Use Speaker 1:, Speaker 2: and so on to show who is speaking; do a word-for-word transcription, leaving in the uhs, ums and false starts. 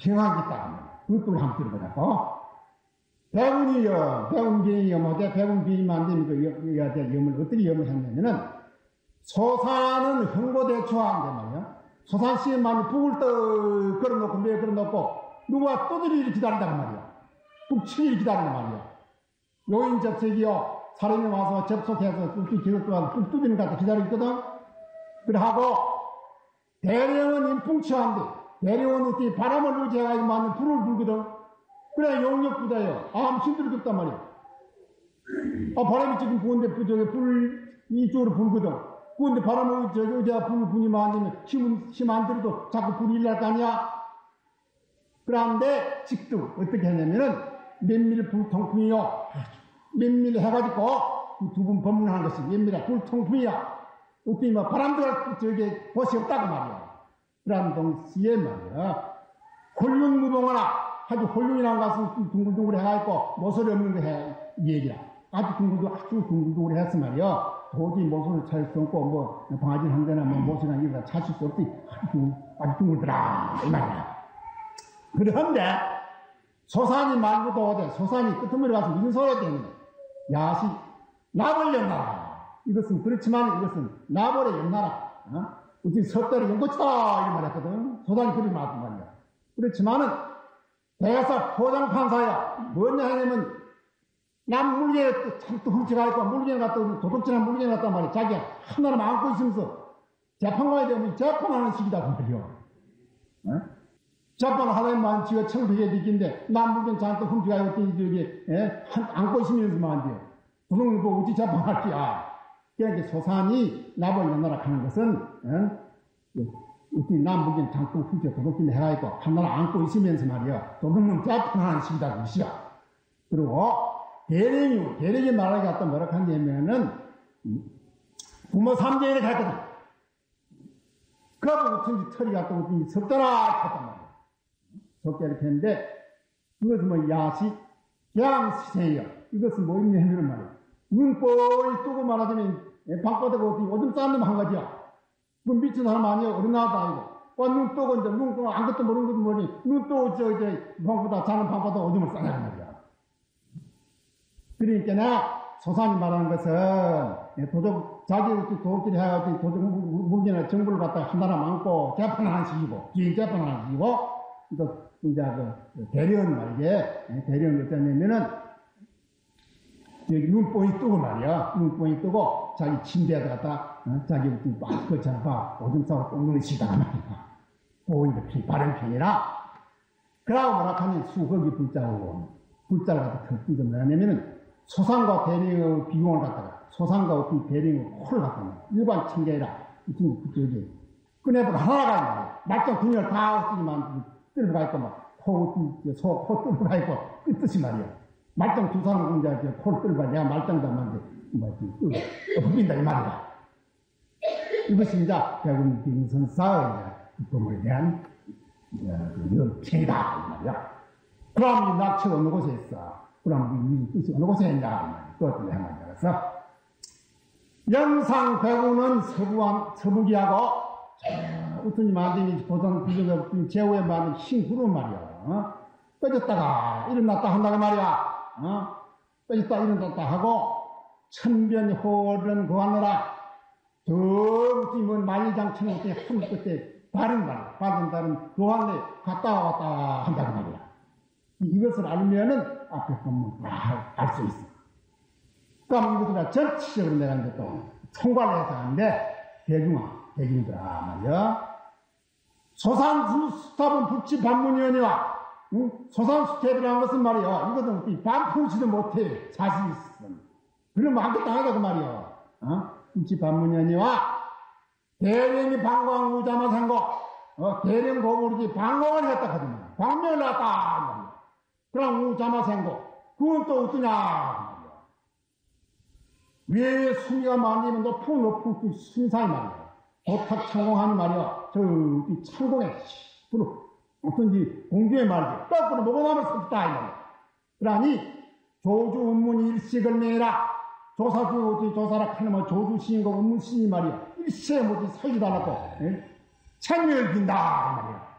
Speaker 1: 행하겠다. 그것도 한번 들어보자고. 백운이여, 백운비이여, 못해 백운비이면 안 되면 여야 될 염을 어떻게 염을 했냐면은, 소산은 흥고대초한데 말이야. 소산씨만 북을 떡 걸어놓고, 매 걸어놓고, 누가 또들이를 기다린다는 말이야. 북치기를 기다린단 말이야. 요인 접속이요. 사람이 와서 접속해서 뚝뚝 기다리고 뚝 뚜비는 갖다 기다리고 있거든. 그래 하고, 대령은 인풍치한데, 대령은 어떻게 바람을 의지해가지고 만든 불을 불거든. 그래, 용역부다요. 아무 힘들게 없단 말이야. 아, 바람이 지금 부은데, 저기 불, 이쪽으로 불거든. 부은데 바람을 저기 의지해가 불을 부니만 안 되면 힘은, 힘 안 들어도 자꾸 불이 일날 거 아니야? 그런데, 직도 어떻게 하냐면은, 면밀 불통풍이요. 면밀 해가지고, 두 분 법문하는 것이 면밀한 불통풍이야. 어떻게 뭐 바람도 저기 벗이 없다고 말이야. 그런 동시에 말이야. 홀륜무봉하나. 아주 홀륜이라는 것은 둥글둥글 해가지고 모서리 없는 거 해, 이 얘기야. 아주 둥글둥글, 아주 둥글둥글 했어 말이야. 도저히 모서리를 찾을 수 없고, 뭐, 방아지 한 대나 뭐, 모서리나 이런 거 찾을 수 없지. 아주, 아주 둥글더라. 이 말이야. 그런데, 소산이 말고도 오대, 소산이 끄트머리 가서 무슨 소리 때문에, 야시, 나벌 연나라. 이것은 그렇지만 이것은 나벌의 연나라. 어? 어떻게 섣달이 연고쳐! 이런 말 했거든. 소산이 그리 맞단 말이야. 그렇지만은, 대사 포장판사야. 뭐냐 하냐면, 남 물건에 참또 훔쳐가 있고, 물건에 갖다, 도둑질한 물건에 갖다 말이야. 자기가 하나를 안고 있으면서, 재판관에 되면 재판하는 식이다, 그러죠. 어? 재판을 하려면 지가 청소해 느낀데, 남 물건 잔뜩 훔쳐가 있고, 저기, 예? 안고 있으면서만 안 돼요. 도둑을 보고 어찌 재판할 거야. 그러니까 소산이 나벌 연나라 하는 것은, 어? 어떻게 남 물건 잔뜩 훔쳐 도둑질 해가지고, 하나를 안고 있으면서 말이야. 도둑은 재판하는 식이다, 그것이야. 그리고, 대령이, 대령이 말하기 갖다 뭐라 하냐면은, 부모 삼재를 했거든. 그러고 어쩐지 털이 갖다 어쩐지 섭더라 했단 말이야. 섭게 이렇게 했는데, 그것은 뭐 야식, 양시세요. 이것은 뭐 있냐면 말이야. 눈보이 뜨고 말하자면, 방바닥에 어떻게 오줌 싸는 놈 한 가지야. 그 미친 사람 아니야. 어린아도 아니고. 와, 눈 뜨고 이제 눈 뜨고 아무것도 모르는 것도 모르니, 눈 뜨고 저 이제 방바닥, 자는 방바닥 오줌을 싸냐는 말이야. 그러니까 나 소산이 말하는 것은 도적 자기 도둑질이 해가지고 도적 물건이나 정보를 갖다가 하나나 많고 재판하는 식이고 기인 재판하는 식이고 또 이제 그 대령 말이게 대령 어떠냐면은 여기 눈뽕이 뜨고 말이야 눈뽕이 뜨고 자기 침대에 갖다 어? 자기 마스크처럼 봐 오줌 싸고 똥눈이 치다가 말이야 보이는 피 바른 편이라 그러고 뭐라 하면 수흑이 불자고 불자를 갖다 턱 뜯어 뭐냐면은 소산과 대령의 비용을 갖다가, 소산과 어떤 대령의 코를 갖다가, 일반 청계라, 이 친구, 저기, 꺼내보고 하나가 있는 말짱 군인을 다 없으지만, 뜰어가 있고, 막, 코, 소, 코 뜰어가 있고, 끝듯이 말이야. 말짱 두 사람 공자, 코를 뜰어가, 내가 말짱도 안 맞는데, 뭐, 엎인다, 이 말이다. 이것이 이제, 대군 빙선사의 법물에 대한, 연평이다, 이 말이야. 그럼 이 낙처가 어느 곳에 있어? 그럼 이 뜻이 어느 곳에 있냐? 또 어떤 행을 들어서 영상 배구는 서부한 서부기하고 어떤 만든지 보던 구조가 제후에 만든 흰 구름 말이야. 어? 꺼졌다가 일어났다 한다고 말이야. 어? 꺼졌다 일어났다 하고 천변호를 구하느라 저기 뭐 만리장처럼 어떻게 한 끝에 다른 말, 다른 다른 교환에 갔다 왔다 한다고 말이야. 이것을 알면은 앞에 보면 알 수 있어. 그럼 이것을 전체적으로 내가 이제 또 총괄을 해서 하는데, 대중아, 대중들아, 말이야. 소산수탑은 북치 반문위원이와, 응? 소산수탑이라는 것은 말이야. 이것은 반풍치도 못해. 자신 있어. 그러면 아무것도 안 하다, 그 말이야. 어? 북치 반문위원이와, 대령이 방광 우자마 생고, 어? 대령 고부르지 방광을 했다 하더니, 광명을 했다. 그럼 우자마 생고, 그건 또 어떠냐? 왜 순위가 많으면 높은 높은 순사이 말이야. 도탁 창공하는 말이야. 저기 창공에, 그리고 어떤지 공주의 말이야. 떡으로 먹어나면 섭다, 이 말이야. 그러니, 조주 운문 일식을 내라. 조사주, 조사라 하는 조주 시인과 운문 시인 말이야. 일시에 뭐지 서지도 않았고, 천명을 빈다, 이 말이야.